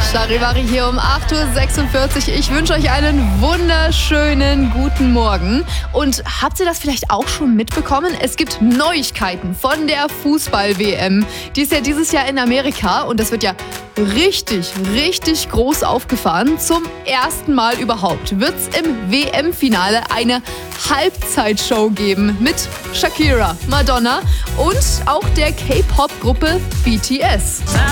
Charivari hier um 8.46 Uhr. Ich wünsche euch einen wunderschönen guten Morgen. Und habt ihr das vielleicht auch schon mitbekommen? Es gibt Neuigkeiten von der Fußball-WM. Die ist ja dieses Jahr in Amerika und das wird ja richtig groß aufgefahren. Zum ersten Mal überhaupt wird es im WM-Finale eine Halbzeitshow geben mit Shakira, Madonna und auch der K-Pop-Gruppe BTS.